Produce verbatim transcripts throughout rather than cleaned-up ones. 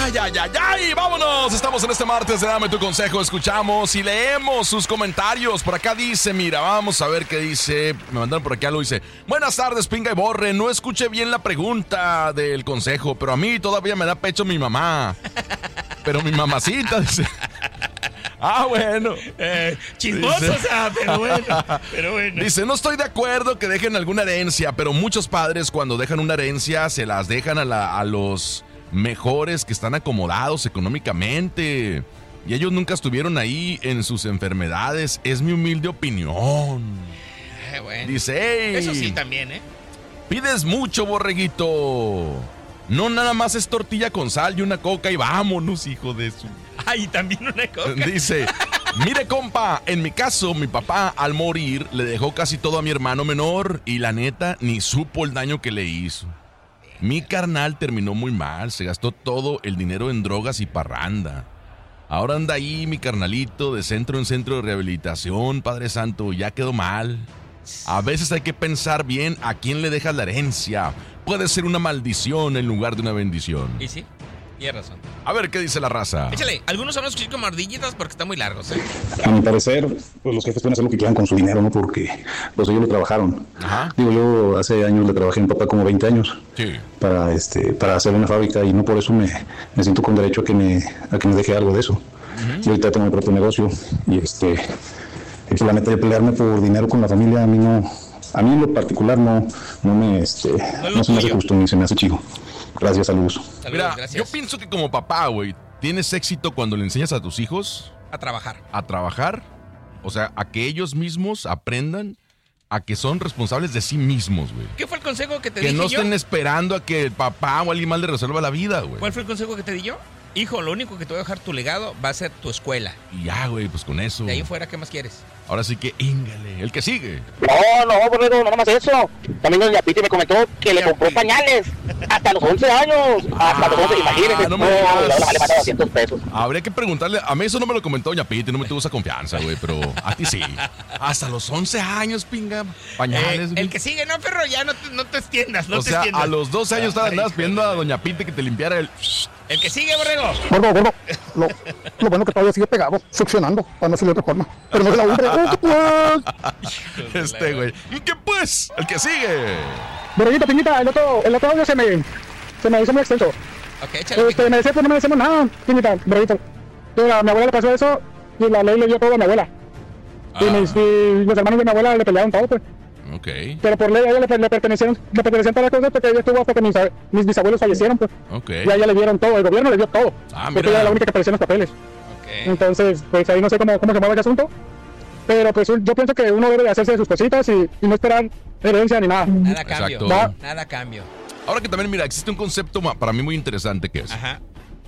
Ay, ay, ay, ay, vámonos. Estamos en este martes de Dame tu Consejo. Escuchamos y leemos sus comentarios. Por acá dice, mira, vamos a ver qué dice. Me mandaron por aquí algo, dice: buenas tardes, Pinga y Borre. No escuché bien la pregunta del consejo, pero a mí todavía me da pecho mi mamá. Pero mi mamacita, dice. Ah, bueno. Eh, chismoso, dice, o sea, pero bueno, pero bueno. Dice, no estoy de acuerdo que dejen alguna herencia, pero muchos padres cuando dejan una herencia se las dejan a, la, a los mejores que están acomodados económicamente. Y ellos nunca estuvieron ahí en sus enfermedades. Es mi humilde opinión. Eh, bueno. Dice, hey, eso sí también, ¿eh? Pides mucho, borreguito. No nada más es tortilla con sal y una coca y vámonos, hijo de su... Ay, también una coca. Dice, mire, compa, en mi caso, mi papá al morir le dejó casi todo a mi hermano menor y la neta ni supo el daño que le hizo. Mi carnal terminó muy mal, se gastó todo el dinero en drogas y parranda. Ahora anda ahí mi carnalito de centro en centro de rehabilitación, Padre Santo, ya quedó mal. A veces hay que pensar bien a quién le dejas la herencia. Puede ser una maldición en lugar de una bendición. Y sí, tienes razón. A ver qué dice la raza. Échale, algunos son los chicos como ardillitas porque están muy largos, ¿eh? A mi parecer, pues los jefes pueden hacer lo que quieran con su dinero, ¿no? Porque pues ellos lo trabajaron. Ajá. Digo, yo hace años le trabajé a mi papá como veinte años. Sí. Para este, para hacer una fábrica y no por eso me, me siento con derecho a que me, a que me deje algo de eso. Uh-huh. Y ahorita tengo mi propio negocio y este, es la meta de pelearme por dinero con la familia. A mí no, a mí en lo particular no, no me, este, no, no se me hace justo ni se me hace chido. Gracias, saludos. Saludos. Mira, gracias. Yo pienso que como papá, güey, tienes éxito cuando le enseñas a tus hijos a trabajar. A trabajar, o sea, a que ellos mismos aprendan a que son responsables de sí mismos, güey. ¿Qué fue el consejo que te que dije yo? Que no estén esperando a que el papá o alguien más le resuelva la vida, güey. ¿Cuál fue el consejo que te di yo? Hijo, lo único que te voy a dejar tu legado va a ser tu escuela. Y ya, güey, pues con eso. De ahí fuera, ¿qué más quieres? Ahora sí que íngale, el que sigue. No, no, Borrego, no nada más eso. También doña Piti me comentó que le compró pañales hasta los once años. Hasta los once, imagínense. No, me no, la vale más de doscientos pesos. Habría que preguntarle, a mí eso no me lo comentó doña Piti, no me tuvo esa confianza, güey, pero a ti sí. Hasta los once años, pinga, pañales. Eh, el que sigue, no, perro, ya no te, no te extiendas, no o te sea, extiendas. a los doce años ah, andabas pidiendo a doña Piti que te limpiara el... El que sigue, Borrego. Gordo, gordo. Lo, lo bueno que todavía sigue pegado, succionando, para no hacerle otra forma. Pero no se la hunde. Este, güey. ¿Qué pues? El que sigue. Borreguito, piñita, el otro, el otro audio se me, se me hizo muy extenso. Ok, échale. Este, me decía que no me decimos nada, piñita, Borreguito. A mi abuela le pasó eso y la ley le dio todo a mi abuela. Ah. Y, mis, y los hermanos de mi abuela le pelearon todo, pues. Ok. Pero por ley a ella le, le pertenecieron, le pertenecían todas las cosas porque ella estuvo hasta que mis, mis bisabuelos fallecieron, pues. Ok. Y a ella le dieron todo, el gobierno le dio todo. Ah, porque ella era la única que apareció en los papeles. Ok. Entonces, pues ahí no sé cómo, cómo se mueve el asunto. Pero pues yo pienso que uno debe de hacerse de sus cositas y, y no esperar herencia ni nada. Nada cambio. Exacto. Nada cambio. Ahora que también, mira, existe un concepto para mí muy interesante que es. Ajá.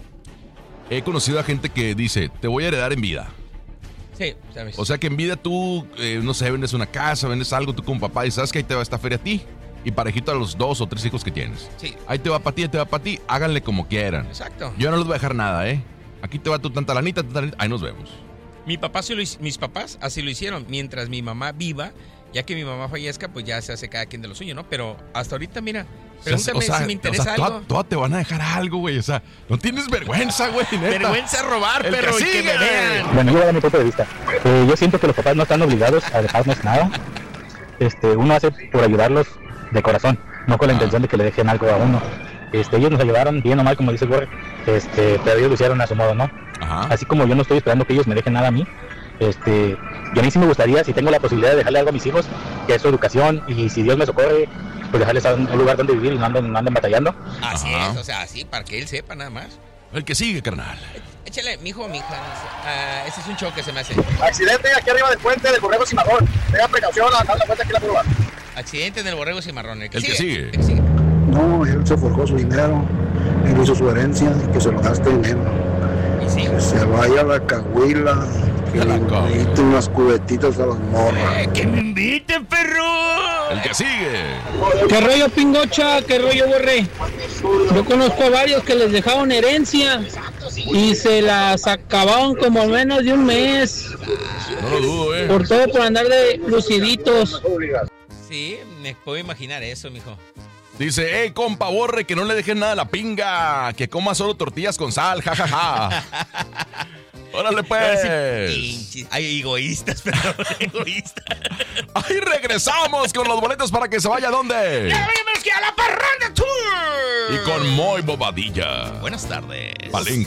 He conocido a gente que dice, te voy a heredar en vida. Sí, sabes. O sea que en vida tú, eh, no sé, vendes una casa, vendes algo, tú como papá, y sabes que ahí te va esta feria a ti. Y parejito a los dos o tres hijos que tienes. Sí. Ahí te va para ti, ahí te va para ti, háganle como quieran. Exacto. Yo no les voy a dejar nada, ¿eh? Aquí te va tu tanta lanita, tanta lanita, ahí nos vemos. Mi papá sí lo, mis papás así lo hicieron, mientras mi mamá viva, ya que mi mamá fallezca, pues ya se hace cada quien de lo suyo, ¿no? Pero hasta ahorita, mira, pregúntame o sea, si me interesa o sea, algo. Todas, todas te van a dejar algo, güey, o sea, no tienes vergüenza, güey, neta. Vergüenza robar, el perro, que y que me vean. Bueno, yo voy a dar mi punto de vista. Eh, yo siento que los papás no están obligados a dejarnos nada. Este, uno hace por ayudarlos de corazón, no con la ah. intención de que le dejen algo a uno. Este, ellos nos ayudaron bien o mal, como dice el Borre, este, pero ellos lo hicieron a su modo, ¿no? Ajá. Así como yo no estoy esperando que ellos me dejen nada a mí. Este, y a mí sí me gustaría, si tengo la posibilidad de dejarle algo a mis hijos, que es su educación, y si Dios me socorre, pues dejarles un, un lugar donde vivir y no anden, no anden batallando. Así Ajá. es, o sea, así, para que él sepa nada más. El que sigue, carnal. Échale, mijo, mija, uh, ese es un choque, se me hace. Accidente aquí arriba del puente del Borrego Cimarrón. Tenga precaución al dar la vuelta aquí en la curva. Accidente en el Borrego Cimarrón. El que el sigue. Que sigue. El que sigue. No, él se forjó su dinero, él hizo su herencia, que se lo gaste en él. Y sí. Que se vaya a la cahuila, que le invite unas cubetitas a las morras. Eh, ¡Que me inviten, perro! El que sigue. ¿Qué rollo, Pingocha? ¿Qué rollo, Borre? Yo conozco a varios que les dejaron herencia y se las acabaron como en menos de un mes. No lo dudo, eh. Por todo por andar de luciditos. Sí, me puedo imaginar eso, mijo. Dice, hey, compa, Borre, que no le dejes nada a la pinga, que coma solo tortillas con sal, jajaja. Ja, ja. Órale, pues. Hay egoístas, pero egoístas. Ahí regresamos con los boletos para que se vaya a dónde. ¡Ya vayamos que a la Parranda Tour! Y con Moy Bobadilla. Buenas tardes. Palenque.